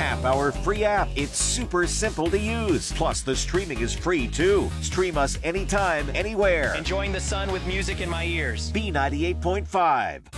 app, our free app. It's super simple to use. Plus, the streaming is free too. Stream us anytime, anywhere. Enjoying the sun with music in my ears. B98.5.